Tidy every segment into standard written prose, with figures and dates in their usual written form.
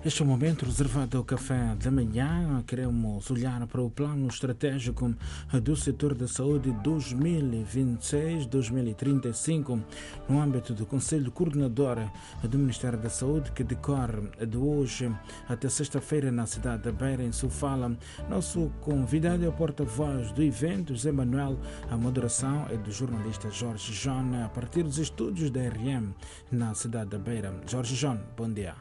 Este é o momento reservado ao café da manhã. Queremos olhar para o plano estratégico do setor da saúde 2026-2035 no âmbito do Conselho Coordenador do Ministério da Saúde, que decorre de hoje até sexta-feira na cidade da Beira, em Sofala. Nosso convidado é o porta-voz do evento, José Manuel. A moderação é do jornalista Jorge John, a partir dos estúdios da RM na cidade da Beira. Jorge John, bom dia.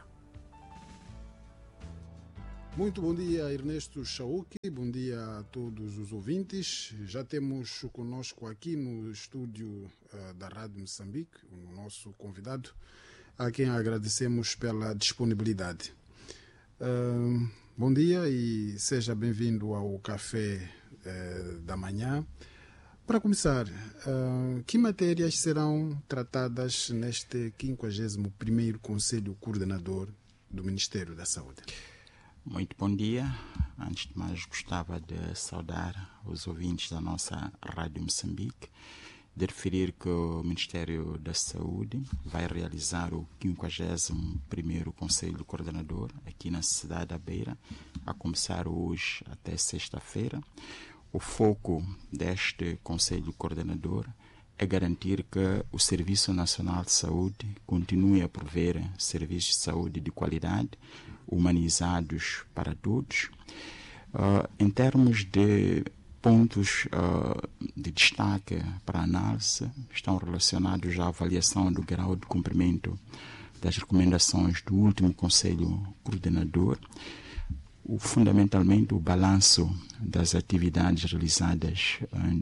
Muito bom dia, Ernesto Chauque, bom dia a todos os ouvintes. Já temos conosco aqui no estúdio da Rádio Moçambique o nosso convidado, a quem agradecemos pela disponibilidade. Bom dia e seja bem-vindo ao Café da Manhã. Para começar, que matérias serão tratadas neste 51º Conselho Coordenador do Ministério da Saúde? Muito bom dia. Antes de mais, gostava de saudar os ouvintes da nossa Rádio Moçambique, de referir que o Ministério da Saúde vai realizar o 51º Conselho Coordenador aqui na cidade da Beira, a começar hoje até sexta-feira. O foco deste Conselho Coordenador é garantir que o Serviço Nacional de Saúde continue a prover serviços de saúde de qualidade, humanizados para todos. Em termos de pontos de destaque para análise, estão relacionados à avaliação do grau de cumprimento das recomendações do último Conselho Coordenador, fundamentalmente o balanço das atividades realizadas em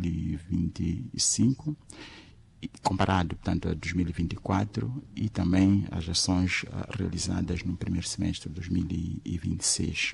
2025, comparado, portanto, a 2024, e também as ações realizadas no primeiro semestre de 2026.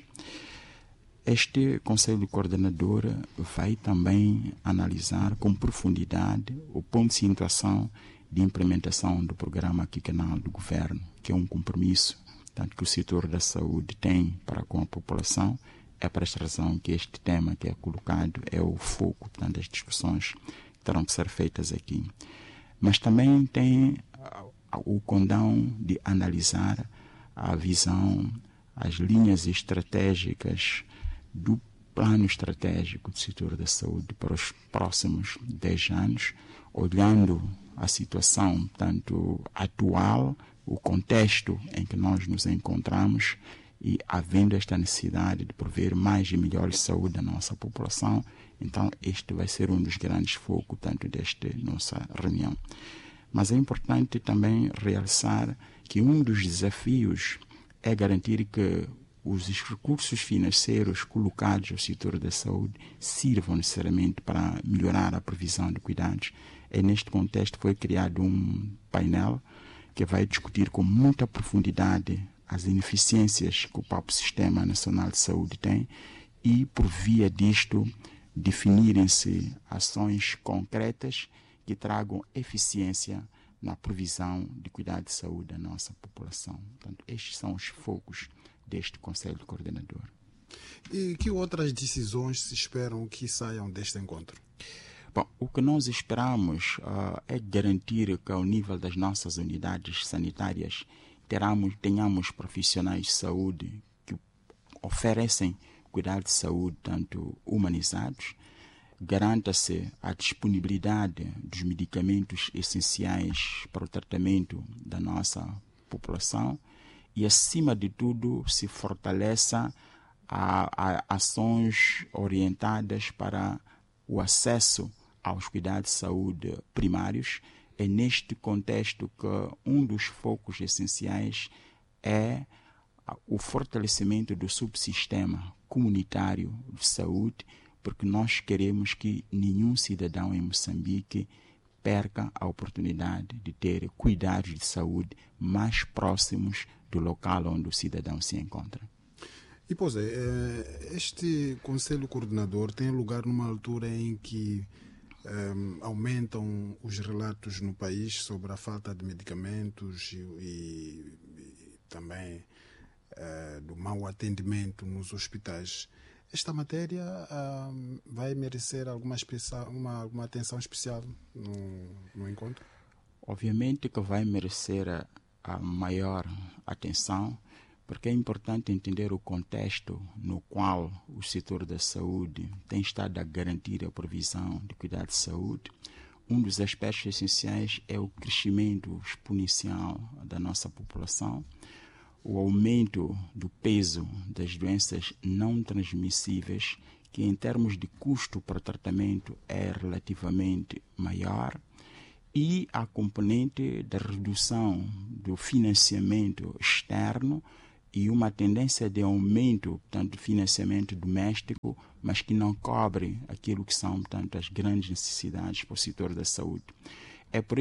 Este Conselho Coordenador vai também analisar com profundidade o ponto de situação de implementação do programa quinquenal do Governo, que é um compromisso tanto que o setor da saúde tem para com a população. É por esta razão que este tema que é colocado é o foco, portanto, das discussões que terão que ser feitas aqui. Mas também tem o condão de analisar a visão, as linhas estratégicas do plano estratégico do setor da saúde para os próximos 10 anos, olhando a situação tanto atual, o contexto em que nós nos encontramos e havendo esta necessidade de prover mais e melhor saúde à nossa população. Então este vai ser um dos grandes focos tanto desta nossa reunião. Mas é importante também realçar que um dos desafios é garantir que os recursos financeiros colocados ao setor da saúde sirvam necessariamente para melhorar a provisão de cuidados. É neste contexto que foi criado um painel que vai discutir com muita profundidade as ineficiências que o próprio Sistema Nacional de Saúde tem e, por via disto, definirem-se ações concretas que tragam eficiência na provisão de cuidado de saúde da nossa população. Portanto, estes são os focos deste Conselho Coordenador. E que outras decisões se esperam que saiam deste encontro? Bom, o que nós esperamos é garantir que, ao nível das nossas unidades sanitárias, tenhamos profissionais de saúde que oferecem cuidado de saúde, tanto humanizados, garanta-se a disponibilidade dos medicamentos essenciais para o tratamento da nossa população e, acima de tudo, se fortaleça a ações orientadas para o acesso aos cuidados de saúde primários. É neste contexto que um dos focos essenciais é o fortalecimento do subsistema comunitário de saúde, porque nós queremos que nenhum cidadão em Moçambique perca a oportunidade de ter cuidados de saúde mais próximos do local onde o cidadão se encontra. E, pois este Conselho Coordenador tem lugar numa altura em que aumentam os relatos no país sobre a falta de medicamentos e também do mau atendimento nos hospitais. Esta matéria vai merecer alguma atenção especial no encontro? Obviamente que vai merecer a maior atenção, porque é importante entender o contexto no qual o setor da saúde tem estado a garantir a provisão de cuidado de saúde. Um dos aspectos essenciais é o crescimento exponencial da nossa população, o aumento do peso das doenças não transmissíveis, que em termos de custo para tratamento é relativamente maior, e a componente da redução do financiamento externo e uma tendência de aumento, portanto, do financiamento doméstico, mas que não cobre aquilo que são, portanto, as grandes necessidades para o setor da saúde. É por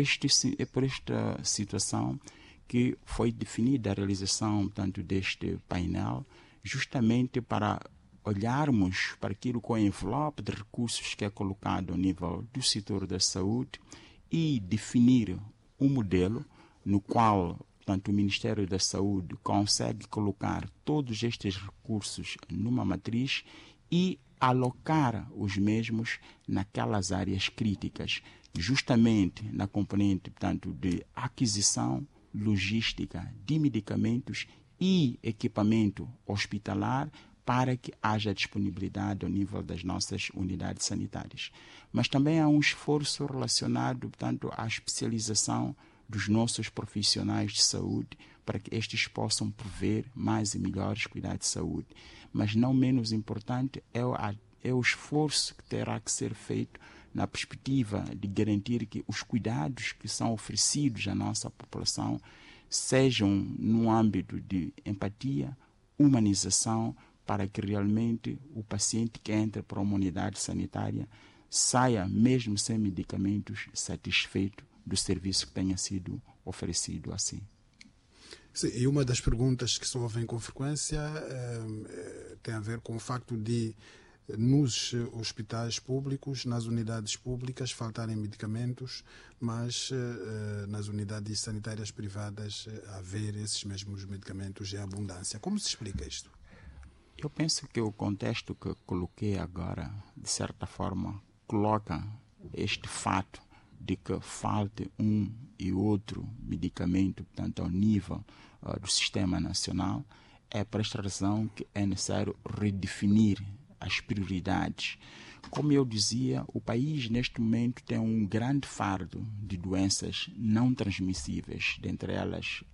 esta situação que foi definida a realização, portanto, deste painel, justamente para olharmos para aquilo com o envelope de recursos que é colocado ao nível do setor da saúde e definir um modelo no qual, portanto, o Ministério da Saúde consegue colocar todos estes recursos numa matriz e alocar os mesmos naquelas áreas críticas, justamente na componente, portanto, de aquisição, logística de medicamentos e equipamento hospitalar, para que haja disponibilidade ao nível das nossas unidades sanitárias. Mas também há um esforço relacionado, portanto, à especialização dos nossos profissionais de saúde, para que estes possam prover mais e melhores cuidados de saúde. Mas não menos importante é o esforço que terá que ser feito na perspectiva de garantir que os cuidados que são oferecidos à nossa população sejam no âmbito de empatia, humanização, para que realmente o paciente que entra para uma unidade sanitária saia, mesmo sem medicamentos, satisfeito do serviço que tenha sido oferecido assim. Sim, e uma das perguntas que se ouvem com frequência tem a ver com o facto de, nos hospitais públicos, nas unidades públicas, faltarem medicamentos, mas nas unidades sanitárias privadas haver esses mesmos medicamentos em abundância. Como se explica isto? Eu penso que o contexto que coloquei agora, de certa forma, coloca este fato de que falte um e outro medicamento, portanto, ao nível do sistema nacional. É por esta razão que é necessário redefinir as prioridades. Como eu dizia, o país neste momento tem um grande fardo de doenças não transmissíveis, dentre elas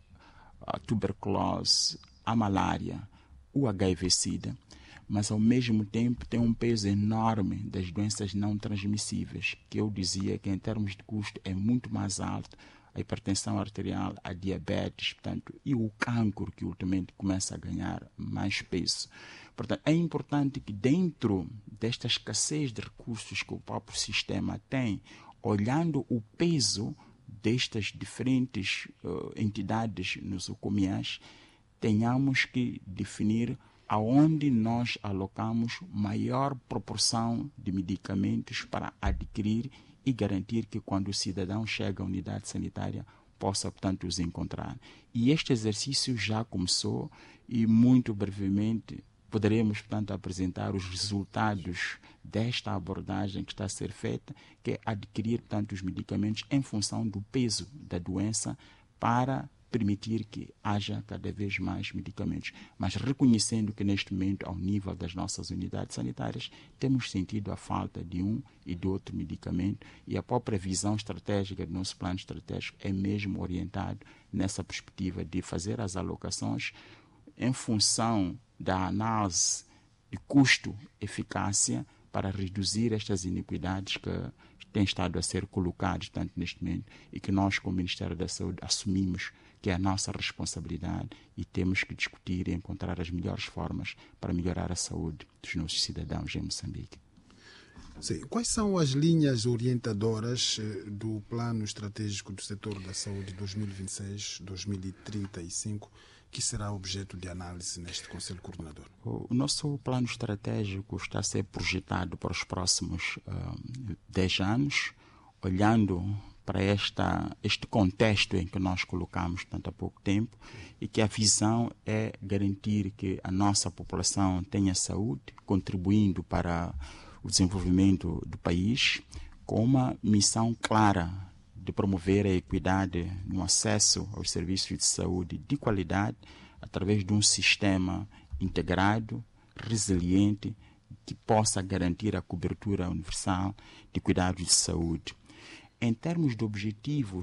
a tuberculose, a malária, o HIV-Sida, mas ao mesmo tempo tem um peso enorme das doenças não transmissíveis, que eu dizia que em termos de custo é muito mais alto, a hipertensão arterial, a diabetes, portanto, e o cancro, que ultimamente começa a ganhar mais peso. Portanto, é importante que dentro desta escassez de recursos que o próprio sistema tem, olhando o peso destas diferentes entidades nosocomiais, tenhamos que definir aonde nós alocamos maior proporção de medicamentos para adquirir e garantir que quando o cidadão chega à unidade sanitária possa, portanto, os encontrar. E este exercício já começou e muito brevemente poderemos, portanto, apresentar os resultados desta abordagem que está a ser feita, que é adquirir, portanto, os medicamentos em função do peso da doença para permitir que haja cada vez mais medicamentos, mas reconhecendo que neste momento, ao nível das nossas unidades sanitárias, temos sentido a falta de um e de outro medicamento, e a própria visão estratégica do nosso plano estratégico é mesmo orientado nessa perspectiva de fazer as alocações em função da análise de custo-eficácia para reduzir estas iniquidades que têm estado a ser colocadas tanto neste momento e que nós, como Ministério da Saúde, assumimos que é a nossa responsabilidade e temos que discutir e encontrar as melhores formas para melhorar a saúde dos nossos cidadãos em Moçambique. Sim. Quais são as linhas orientadoras do Plano Estratégico do Setor da Saúde 2026-2035 que será objeto de análise neste Conselho Coordenador? O nosso plano estratégico está a ser projetado para os próximos 10 anos, olhando para este contexto em que nós colocamos tanto há pouco tempo, e que a visão é garantir que a nossa população tenha saúde, contribuindo para o desenvolvimento do país, com uma missão clara de promover a equidade no acesso aos serviços de saúde de qualidade através de um sistema integrado, resiliente, que possa garantir a cobertura universal de cuidados de saúde. Em termos de objetivos,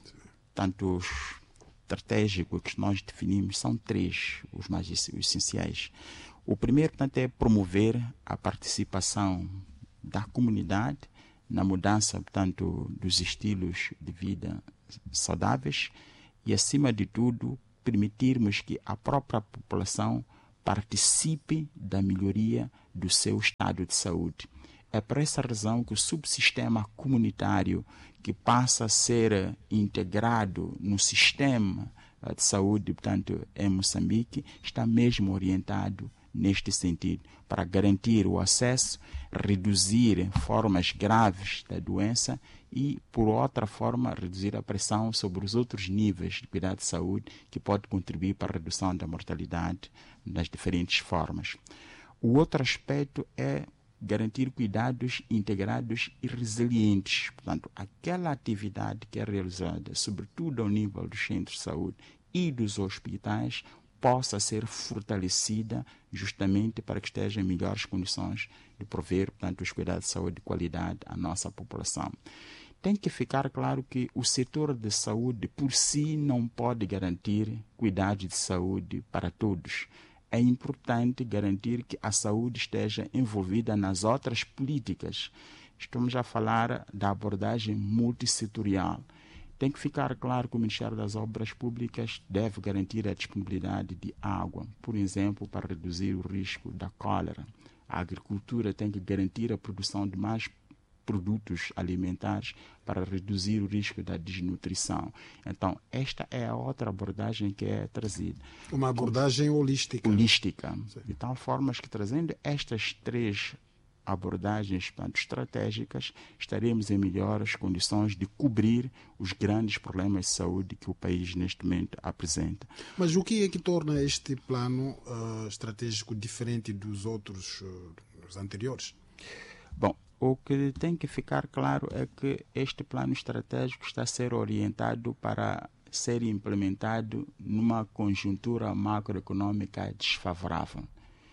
tanto os estratégicos que nós definimos, são 3 os mais essenciais. O primeiro, portanto, é promover a participação da comunidade na mudança, portanto, dos estilos de vida saudáveis e, acima de tudo, permitirmos que a própria população participe da melhoria do seu estado de saúde. É por essa razão que o subsistema comunitário, que passa a ser integrado no sistema de saúde, portanto, em Moçambique, está mesmo orientado neste sentido, para garantir o acesso, reduzir formas graves da doença e, por outra forma, reduzir a pressão sobre os outros níveis de cuidado de saúde que pode contribuir para a redução da mortalidade nas diferentes formas. O outro aspecto é garantir cuidados integrados e resilientes. Portanto, aquela atividade que é realizada, sobretudo ao nível dos centros de saúde e dos hospitais, possa ser fortalecida justamente para que esteja em melhores condições de prover, portanto, os cuidados de saúde de qualidade à nossa população. Tem que ficar claro que o setor de saúde por si não pode garantir cuidados de saúde para todos. É importante garantir que a saúde esteja envolvida nas outras políticas. Estamos a falar da abordagem multissetorial. Tem que ficar claro que o Ministério das Obras Públicas deve garantir a disponibilidade de água, por exemplo, para reduzir o risco da cólera. A agricultura tem que garantir a produção de mais produtos alimentares para reduzir o risco da desnutrição. Então, esta é a outra abordagem que é trazida. Uma abordagem holística. Sim. De tal forma que, trazendo estas 3 abordagens, portanto, estratégicas, estaremos em melhores condições de cobrir os grandes problemas de saúde que o país neste momento apresenta. Mas o que é que torna este plano estratégico diferente dos outros, dos anteriores? Bom, o que tem que ficar claro é que este plano estratégico está a ser orientado para ser implementado numa conjuntura macroeconômica desfavorável,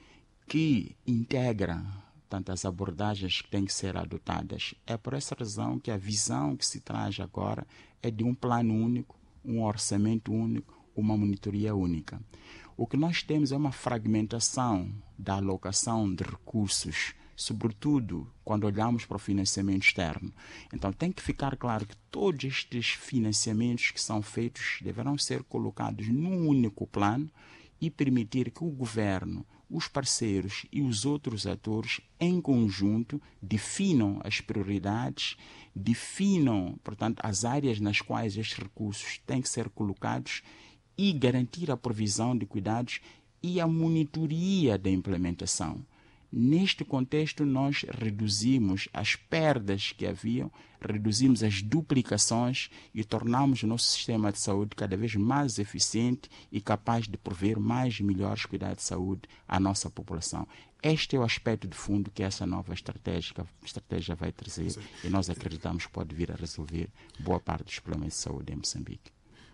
que integra tantas abordagens que têm que ser adotadas. É por essa razão que a visão que se traz agora é de um plano único, um orçamento único, uma monitoria única. O que nós temos é uma fragmentação da alocação de recursos, sobretudo quando olhamos para o financiamento externo. Então tem que ficar claro que todos estes financiamentos que são feitos deverão ser colocados num único plano e permitir que o governo, os parceiros e os outros atores, em conjunto, definam as prioridades, definam, portanto, as áreas nas quais estes recursos têm que ser colocados e garantir a provisão de cuidados e a monitoria da implementação. Neste contexto, nós reduzimos as perdas que haviam, reduzimos as duplicações e tornamos o nosso sistema de saúde cada vez mais eficiente e capaz de prover mais e melhores cuidados de saúde à nossa população. Este é o aspecto de fundo que essa nova estratégia vai trazer. Sim. E nós acreditamos que pode vir a resolver boa parte dos problemas de saúde em Moçambique.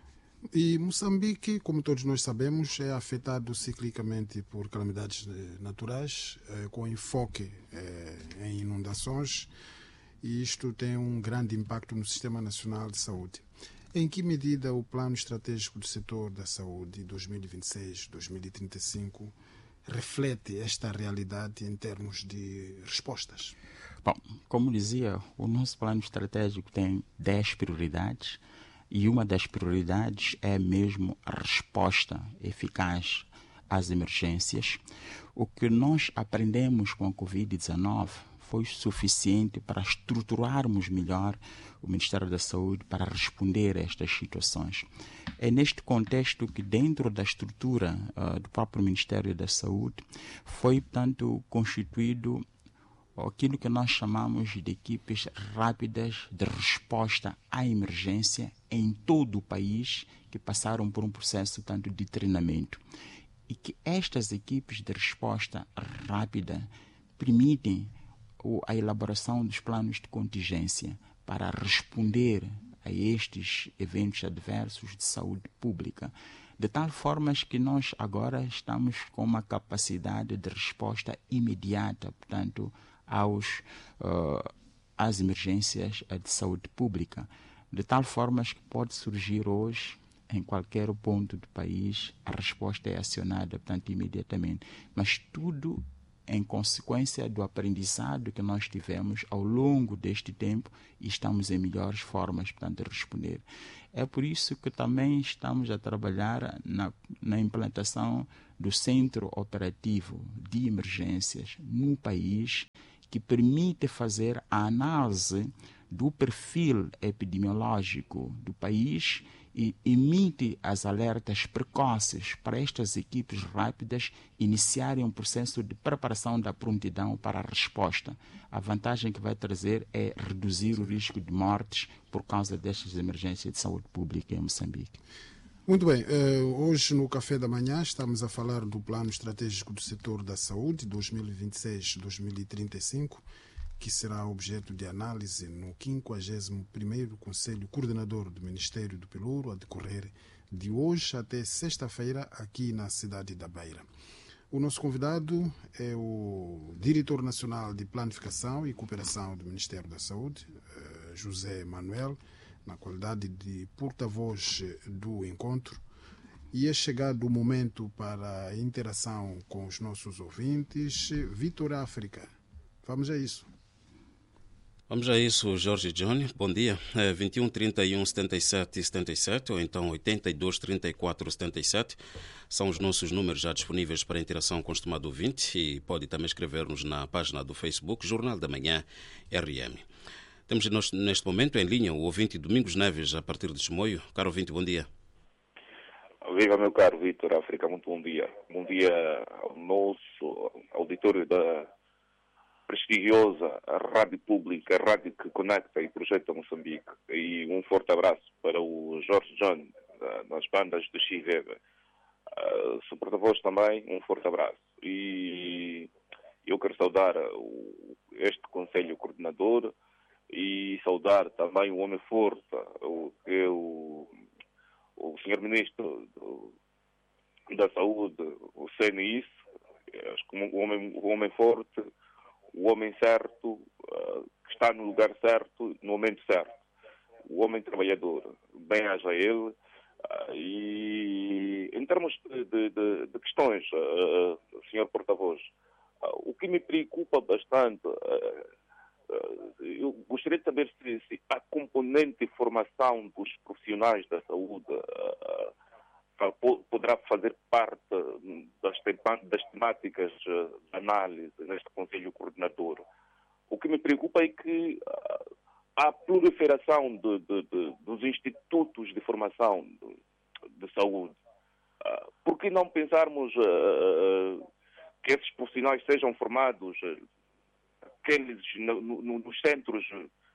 E Moçambique, como todos nós sabemos, é afetado ciclicamente por calamidades naturais, com enfoque em inundações, e isto tem um grande impacto no Sistema Nacional de Saúde. Em que medida o Plano Estratégico do Setor da Saúde 2026-2035 reflete esta realidade em termos de respostas? Bom, como dizia, o nosso plano estratégico tem 10 prioridades. E uma das prioridades é mesmo a resposta eficaz às emergências. O que nós aprendemos com a Covid-19 foi suficiente para estruturarmos melhor o Ministério da Saúde para responder a estas situações. É neste contexto que, dentro da estrutura do próprio Ministério da Saúde, foi, portanto, constituído aquilo que nós chamamos de equipes rápidas de resposta à emergência em todo o país, que passaram por um processo tanto de treinamento. E que estas equipes de resposta rápida permitem a elaboração dos planos de contingência para responder a estes eventos adversos de saúde pública, de tal forma que nós agora estamos com uma capacidade de resposta imediata, portanto, às emergências de saúde pública, de tal forma que pode surgir hoje, em qualquer ponto do país, a resposta é acionada, portanto, imediatamente. Mas tudo em consequência do aprendizado que nós tivemos ao longo deste tempo e estamos em melhores formas, portanto, de responder. É por isso que também estamos a trabalhar na implantação do Centro Operativo de Emergências no país, que permite fazer a análise do perfil epidemiológico do país e emite as alertas precoces para estas equipes rápidas iniciarem um processo de preparação da prontidão para a resposta. A vantagem que vai trazer é reduzir o risco de mortes por causa destas emergências de saúde pública em Moçambique. Muito bem, hoje no Café da Manhã estamos a falar do Plano Estratégico do Setor da Saúde 2026-2035, que será objeto de análise no 51º Conselho Coordenador do Ministério do Pelouro, a decorrer de hoje até sexta-feira, aqui na cidade da Beira. O nosso convidado é o Diretor Nacional de Planificação e Cooperação do Ministério da Saúde, José Manuel, na qualidade de porta-voz do encontro. E é chegado o momento para a interação com os nossos ouvintes. Vitor África, vamos a isso. Vamos a isso, Jorge John. Bom dia. 21 31 77 77 ou então 82 34 77 são os nossos números já disponíveis para interação com o estimado ouvinte e pode também escrever-nos na página do Facebook Jornal da Manhã RM. Temos neste momento em linha o ouvinte Domingos Neves, a partir de Chimoio. Caro ouvinte, bom dia. Viva, meu caro Vitor África, muito bom dia. Bom dia ao nosso auditório da prestigiosa Rádio Pública, a rádio que conecta e projeta Moçambique. E um forte abraço para o Jorge John, das bandas do Chivebe. Sou porta-voz também, um forte abraço. E eu quero saudar este Conselho Coordenador e saudar também o homem forte, o Sr. Ministro da Saúde, o CNIS, o homem forte, o homem certo, que está no lugar certo, no momento certo. O homem trabalhador, bem haja ele. E em termos de questões, Sr. Porta-Voz, o que me preocupa bastante, eu gostaria de saber se a componente de formação dos profissionais da saúde poderá fazer parte das temáticas de análise neste Conselho Coordenador. O que me preocupa é que há proliferação dos institutos de formação de saúde. Por que não pensarmos que esses profissionais sejam formados nos centros,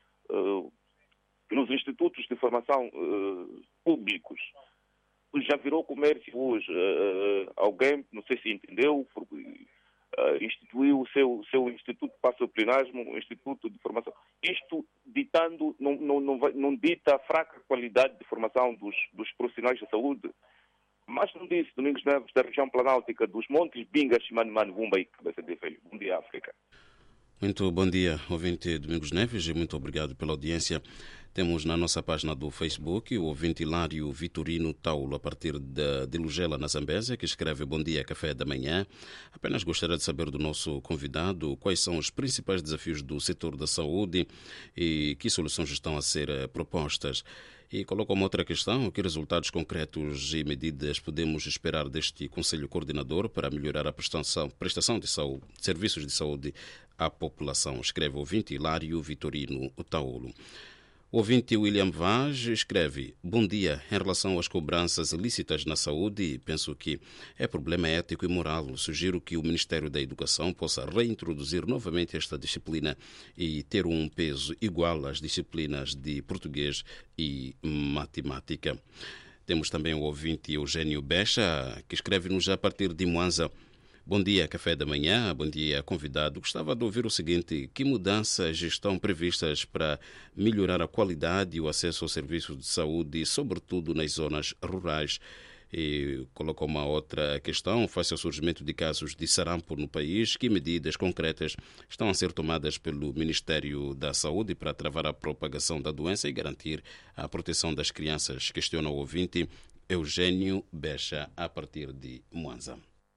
nos institutos de formação públicos? Já virou comércio hoje. Alguém, não sei se entendeu, instituiu o seu instituto para o plenasmo, o instituto de formação. Isto ditando, não dita a fraca qualidade de formação dos profissionais de saúde. Mas não disse, Domingos Neves, da região planáltica dos Montes, Bingas, Mano, Vumba e Cabeça de Velho. Bom dia, África. Muito bom dia, ouvinte Domingos Neves, e muito obrigado pela audiência. Temos na nossa página do Facebook o ouvinte Hilário Vitorino Taulo, a partir de Lugela, na Zambésia, que escreve: bom dia, café da manhã. Apenas gostaria de saber do nosso convidado quais são os principais desafios do setor da saúde e que soluções estão a ser propostas. E coloca uma outra questão: que resultados concretos e medidas podemos esperar deste Conselho Coordenador para melhorar a prestação de saúde, serviços de saúde à população? Escreve o ouvinte Hilário Vitorino Taulo. O ouvinte William Vaz escreve: bom dia, em relação às cobranças ilícitas na saúde, penso que é problema ético e moral. Sugiro que o Ministério da Educação possa reintroduzir novamente esta disciplina e ter um peso igual às disciplinas de português e matemática. Temos também o ouvinte Eugênio Becha, que escreve-nos a partir de Moanza: Bom dia, café da manhã. Bom dia, convidado. Gostava de ouvir o seguinte: que mudanças estão previstas para melhorar a qualidade e o acesso aos serviços de saúde, sobretudo nas zonas rurais? E colocou uma outra questão: face ao surgimento de casos de sarampo no país, que medidas concretas estão a ser tomadas pelo Ministério da Saúde para travar a propagação da doença e garantir a proteção das crianças? Questiona o ouvinte Eugênio Becha, a partir de Mwanza.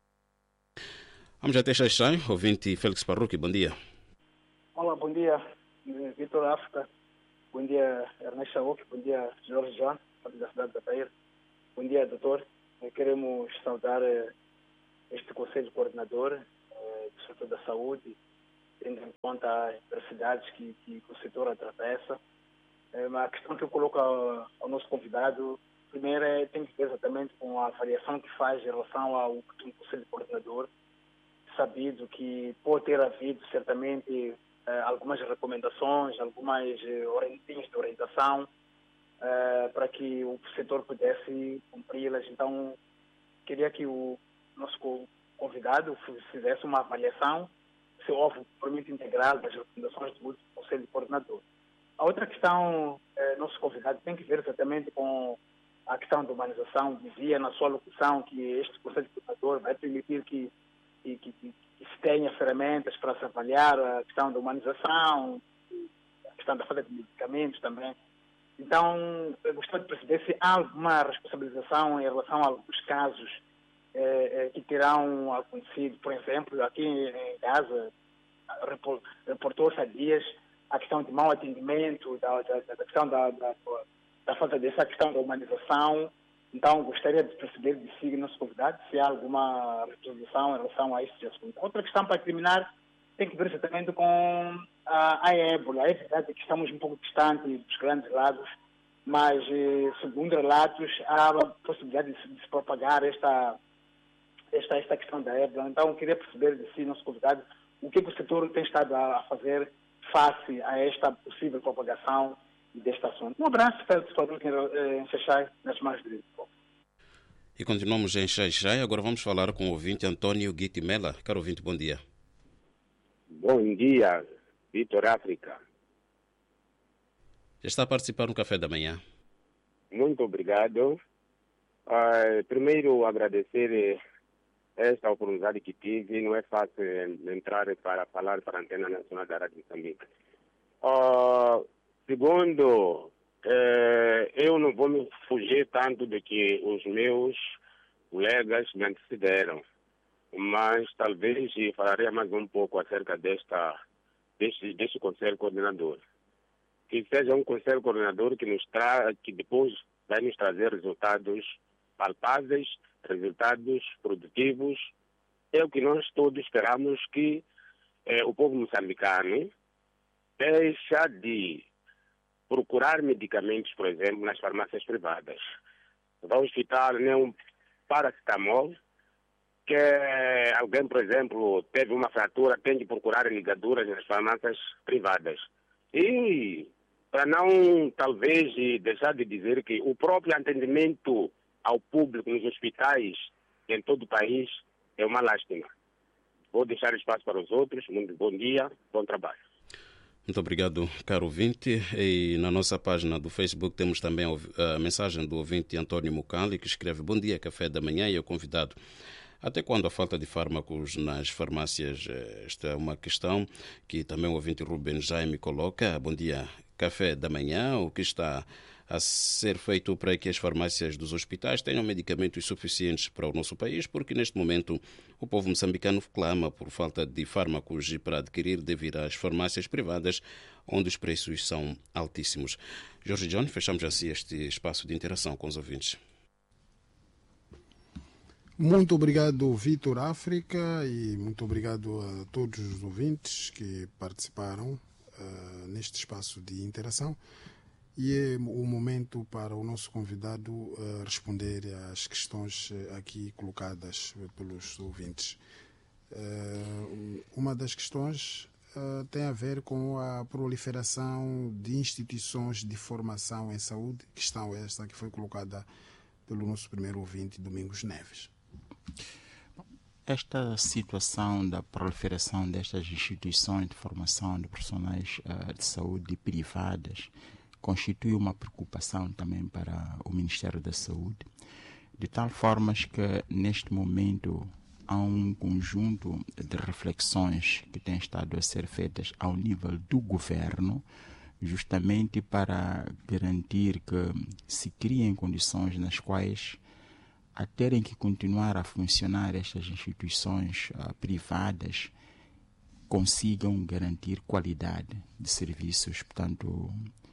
Vamos até Xaixai, ouvinte Félix Parruque, bom dia. Olá, bom dia, Vitor África. Bom dia, Ernesto Chauk. Bom dia, Jorge João, da cidade da Beira. Bom dia, doutor. Queremos saudar este Conselho Coordenador do setor da saúde, tendo em conta as adversidades que o setor atravessa. A questão que eu coloco ao nosso convidado, primeiro, tem que ver exatamente com a avaliação que faz em relação ao Conselho Coordenador, sabido que pode ter havido certamente algumas recomendações, algumas linhas de orientação para que o setor pudesse cumpri-las. Então, queria que o nosso convidado fizesse uma avaliação se houve um cumprimento integral das recomendações do Conselho Coordenador. A outra questão, nosso convidado tem que ver exatamente com a questão da humanização. Dizia na sua locução que este Conselho Coordenador vai permitir que se tenha ferramentas para se avaliar a questão da humanização, a questão da falta de medicamentos também. Então, eu gostaria de perceber se há alguma responsabilização em relação a alguns casos que terão acontecido. Por exemplo, aqui em Gaza, reportou-se há dias a questão de mau atendimento, da questão da falta dessa questão da humanização. Então, gostaria de perceber de si, nosso convidado, se há alguma responsabilização em relação a estes assuntos. Outra questão para terminar tem que ver exatamente com a ébola. É verdade que estamos um pouco distantes dos grandes lagos, mas, segundo relatos, há a possibilidade de se propagar esta questão da ébola. Então, eu queria perceber de si, nosso convidado, o que o setor tem estado a fazer face a esta possível propagação deste assunto. Um abraço, Félix Faruque, em Xaixai, nas mãos de... E continuamos em Xaixai. Agora vamos falar com o ouvinte Antônio Guitimela. Caro ouvinte, bom dia. Bom dia, Vitor África. Já está a participar no café da manhã. Muito obrigado. Primeiro, agradecer esta oportunidade que tive. Não é fácil entrar para falar para a Antena Nacional da Rádio Moçambique. Segundo, eu não vou me fugir tanto de que os meus colegas me antecederam, mas talvez falarei mais um pouco acerca deste Conselho Coordenador. Que seja um Conselho Coordenador que depois vai nos trazer resultados palpáveis, resultados produtivos. É o que nós todos esperamos, que o povo moçambicano deixa de procurar medicamentos, por exemplo, nas farmácias privadas. Vai ao hospital, um paracetamol, que alguém, por exemplo, teve uma fratura, tem de procurar ligaduras nas farmácias privadas. E para não, talvez, deixar de dizer que o próprio atendimento ao público nos hospitais em todo o país é uma lástima. Vou deixar espaço para os outros. Muito bom dia, bom trabalho. Muito obrigado, caro ouvinte. E na nossa página do Facebook temos também a mensagem do ouvinte Antônio Mucali, que escreve: bom dia, café da manhã, e ao convidado. Até quando a falta de fármacos nas farmácias? Esta é uma questão que também o ouvinte Ruben Jaime coloca. Bom dia, café da manhã. O que está a ser feito para que as farmácias dos hospitais tenham medicamentos suficientes para o nosso país? Porque neste momento o povo moçambicano clama por falta de fármacos e para adquirir deve ir às farmácias privadas, onde os preços são altíssimos. Jorge John, fechamos assim este espaço de interação com os ouvintes. Muito obrigado, Vitor África, e muito obrigado a todos os ouvintes que participaram neste espaço de interação. E é o momento para o nosso convidado responder às questões aqui colocadas pelos ouvintes. Uma das questões tem a ver com a proliferação de instituições de formação em saúde, questão esta que foi colocada pelo nosso primeiro ouvinte, Domingos Neves. Esta situação da proliferação destas instituições de formação de profissionais de saúde privadas constitui uma preocupação também para o Ministério da Saúde, de tal forma que neste momento há um conjunto de reflexões que têm estado a ser feitas ao nível do governo, justamente para garantir que se criem condições nas quais, a terem que continuar a funcionar estas instituições privadas, consigam garantir qualidade de serviços, portanto,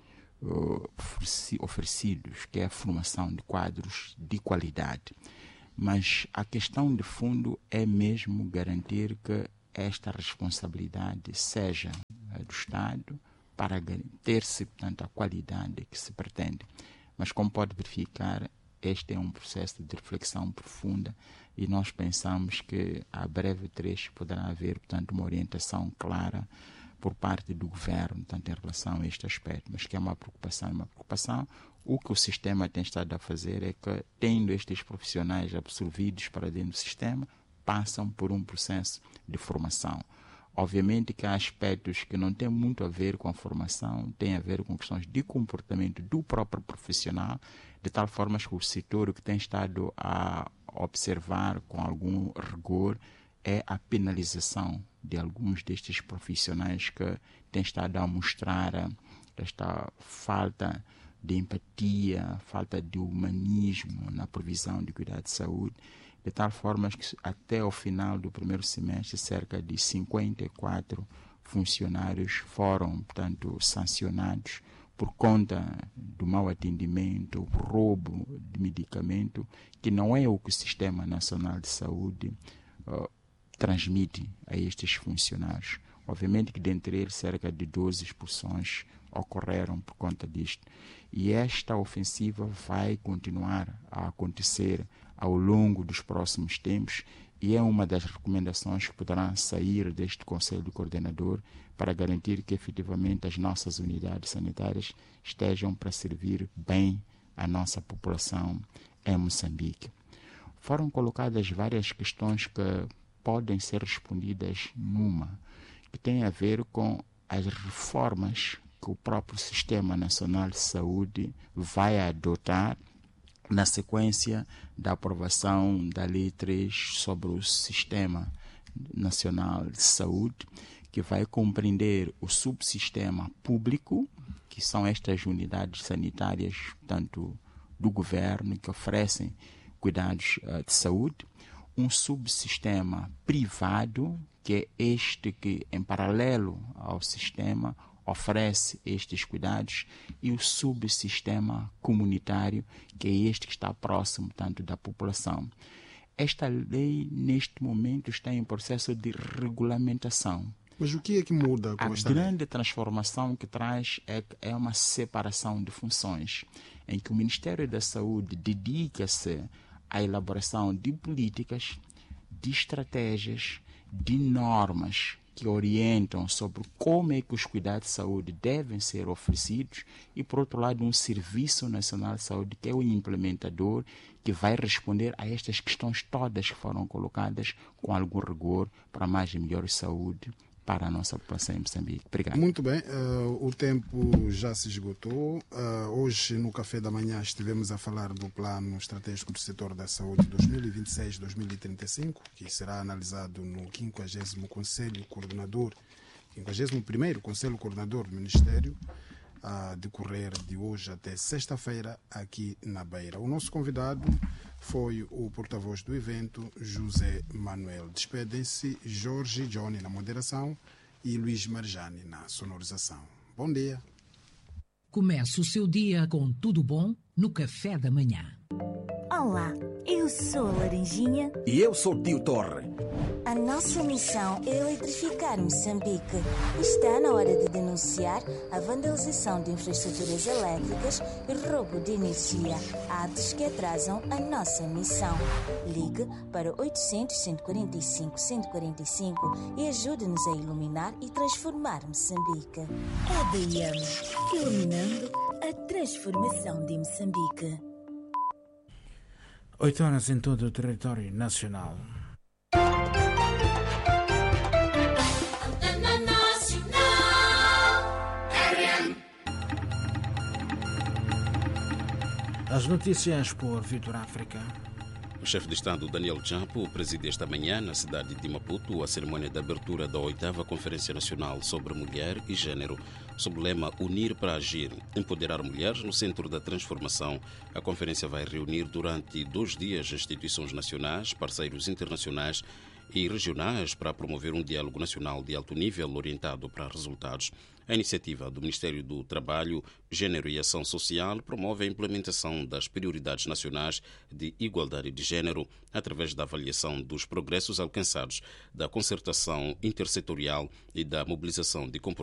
oferecidos, que é a formação de quadros de qualidade. Mas a questão de fundo é mesmo garantir que esta responsabilidade seja do Estado para garantir-se, portanto, a qualidade que se pretende. Mas como pode verificar, este é um processo de reflexão profunda e nós pensamos que a breve trecho poderá haver, portanto, uma orientação clara por parte do governo, portanto, em relação a este aspecto, mas que é uma preocupação. O que o sistema tem estado a fazer é que, tendo estes profissionais absorvidos para dentro do sistema, passam por um processo de formação. Obviamente que há aspectos que não têm muito a ver com a formação, têm a ver com questões de comportamento do próprio profissional, de tal forma que o setor que tem estado a observar com algum rigor é a penalização de alguns destes profissionais que têm estado a mostrar esta falta de empatia, falta de humanismo na provisão de cuidado de saúde, de tal forma que até o final do primeiro semestre cerca de 54 funcionários foram, portanto, sancionados por conta do mau atendimento, roubo de medicamento, que não é o que o Sistema Nacional de Saúde transmite a estes funcionários. Obviamente que dentre eles cerca de 12 expulsões ocorreram por conta disto. E esta ofensiva vai continuar a acontecer ao longo dos próximos tempos e é uma das recomendações que poderá sair deste Conselho Coordenador para garantir que efetivamente as nossas unidades sanitárias estejam para servir bem a nossa população em Moçambique. Foram colocadas várias questões que podem ser respondidas numa, que tem a ver com as reformas que o próprio Sistema Nacional de Saúde vai adotar na sequência da aprovação da Lei 3 sobre o Sistema Nacional de Saúde, que vai compreender o subsistema público, que são estas unidades sanitárias, tanto do governo, que oferecem cuidados de saúde, um subsistema privado, que é este que, em paralelo ao sistema, oferece estes cuidados, e o subsistema comunitário, que é este que está próximo tanto da população. Esta lei, neste momento, está em processo de regulamentação. Mas o que é que muda com esta lei? A grande transformação que traz é uma separação de funções, em que o Ministério da Saúde dedica-se à elaboração de políticas, de estratégias, de normas que orientam sobre como é que os cuidados de saúde devem ser oferecidos e, por outro lado, um Serviço Nacional de Saúde, que é o implementador, que vai responder a estas questões todas que foram colocadas com algum rigor para mais e melhor saúde para a nossa população em Moçambique. Obrigado. Muito bem, o tempo já se esgotou. Hoje, no Café da Manhã, estivemos a falar do Plano Estratégico do Setor da Saúde 2026-2035, que será analisado no 50º Conselho Coordenador, 51º Conselho Coordenador do Ministério, a decorrer de hoje até sexta-feira, aqui na Beira. O nosso convidado foi o porta-voz do evento, José Manuel. Despedem-se Jorge Johnny na moderação e Luís Marjani na sonorização. Bom dia. Comece o seu dia com tudo bom no Café da Manhã. Olá, eu sou a Laranjinha. E eu sou o Tio Torre. A nossa missão é eletrificar Moçambique. Está na hora de denunciar a vandalização de infraestruturas elétricas e roubo de energia, atos que atrasam a nossa missão. Ligue para 800-145-145 e ajude-nos a iluminar e transformar Moçambique. EDM, iluminando a transformação de Moçambique. 8 horas em todo o território nacional. As notícias por Vitor África. O chefe de Estado, Daniel Chapo, preside esta manhã, na cidade de Maputo, a cerimônia de abertura da 8ª Conferência Nacional sobre Mulher e Gênero, sob o lema Unir para Agir, empoderar mulheres no centro da transformação. A conferência vai reunir durante 2 dias instituições nacionais, parceiros internacionais e regionais para promover um diálogo nacional de alto nível orientado para resultados. A iniciativa do Ministério do Trabalho, Gênero e Ação Social promove a implementação das prioridades nacionais de igualdade de gênero através da avaliação dos progressos alcançados, da concertação intersetorial e da mobilização de compromissos